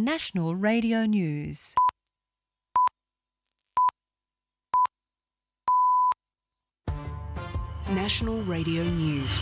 National Radio News. National Radio News.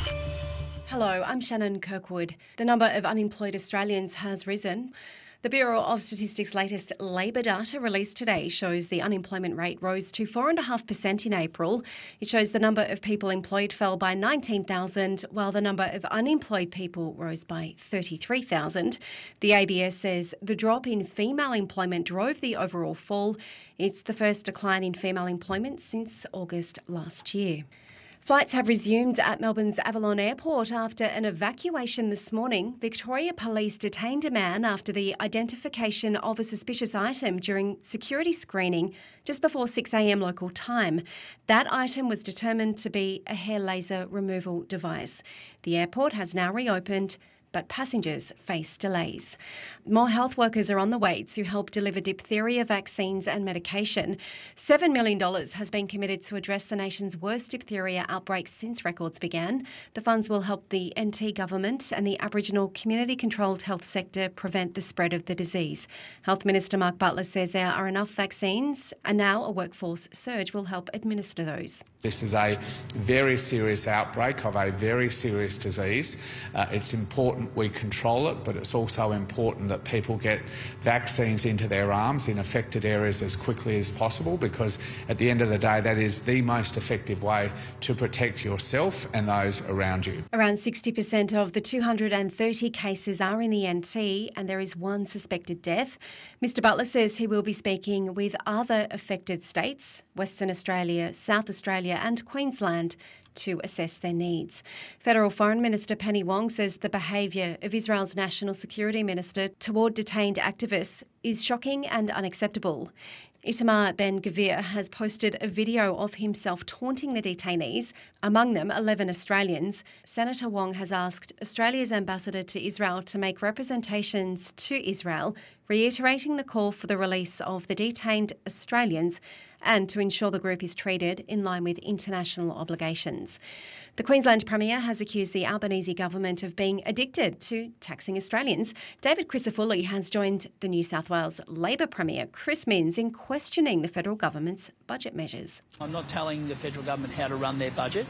Hello, I'm Shannon Kirkwood. The number of unemployed Australians has risen. The Bureau of Statistics' latest labour data released today shows the unemployment rate rose to 4.5% in April. It shows the number of people employed fell by 19,000, while the number of unemployed people rose by 33,000. The ABS says the drop in female employment drove the overall fall. It's the first decline in female employment since August last year. Flights have resumed at Melbourne's Avalon Airport after an evacuation this morning. Victoria Police detained a man after the identification of a suspicious item during security screening just before 6 a.m. local time. That item was determined to be a hair laser removal device. The airport has now reopened, but passengers face delays. More health workers are on the way to help deliver diphtheria vaccines and medication. $7 million has been committed to address the nation's worst diphtheria outbreaks since records began. The funds will help the NT government and the Aboriginal community-controlled health sector prevent the spread of the disease. Health Minister Mark Butler says there are enough vaccines and now a workforce surge will help administer those. This is a very serious outbreak of a very serious disease. It's important we control it, but it's also important that people get vaccines into their arms in affected areas as quickly as possible, because at the end of the day, that is the most effective way to protect yourself and those around you. Around 60% of the 230 cases are in the NT and there is one suspected death. Mr Butler says he will be speaking with other affected states, Western Australia, South Australia and Queensland, to assess their needs. Federal Foreign Minister Penny Wong says the behaviour of Israel's National Security Minister toward detained activists is shocking and unacceptable. Itamar Ben-Gvir has posted a video of himself taunting the detainees, among them 11 Australians. Senator Wong has asked Australia's ambassador to Israel to make representations to Israel, reiterating the call for the release of the detained Australians and to ensure the group is treated in line with international obligations. The Queensland Premier has accused the Albanese government of being addicted to taxing Australians. David Crisafulli has joined the New South Wales Labor Premier, Chris Minns, in questioning the federal government's budget measures. I'm not telling the federal government how to run their budget,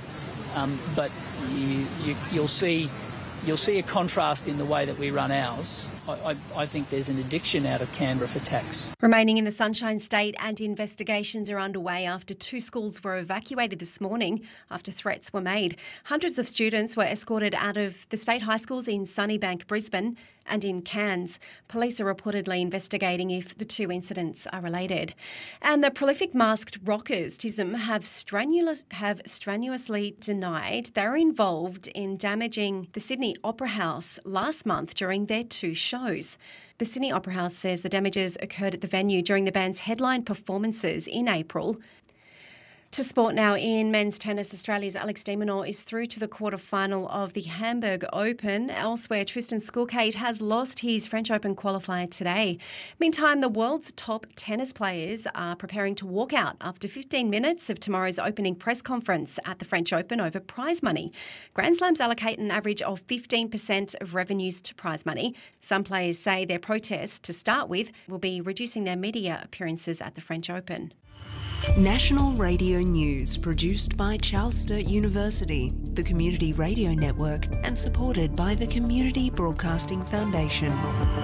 but you'll see a contrast in the way that we run ours. I think there's an addiction out of Canberra for tax. Remaining in the Sunshine State, and investigations are underway after 2 schools were evacuated this morning after threats were made. Hundreds of students were escorted out of the state high schools in Sunnybank, Brisbane and in Cairns. Police are reportedly investigating if the 2 incidents are related. And the prolific masked rockers TISM have strenuously denied they're involved in damaging the Sydney Opera House last month during their 2 shows. The Sydney Opera House says the damages occurred at the venue during the band's headline performances in April. To sport now. In men's tennis, Australia's Alex de Minaur is through to the quarter-final of the Hamburg Open. Elsewhere, Tristan Skulkate has lost his French Open qualifier today. Meantime, the world's top tennis players are preparing to walk out after 15 minutes of tomorrow's opening press conference at the French Open over prize money. Grand Slams allocate an average of 15% of revenues to prize money. Some players say their protest, to start with, will be reducing their media appearances at the French Open. National Radio News, produced by Charles Sturt University, the Community Radio Network, and supported by the Community Broadcasting Foundation.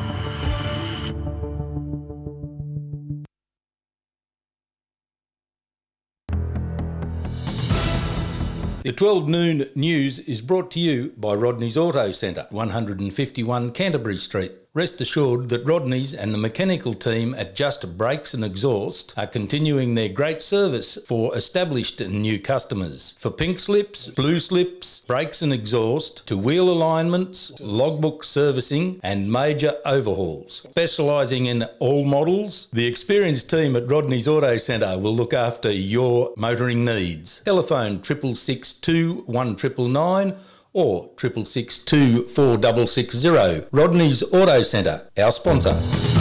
The 12 noon news is brought to you by Rodney's Auto Centre, 151 Canterbury Street. Rest assured that Rodney's and the mechanical team at Just Brakes and Exhaust are continuing their great service for established and new customers. For pink slips, blue slips, brakes and exhaust, to wheel alignments, logbook servicing and major overhauls. Specialising in all models, the experienced team at Rodney's Auto Centre will look after your motoring needs. Telephone 662 1999 or 662 4660. Rodney's Auto Centre, our sponsor.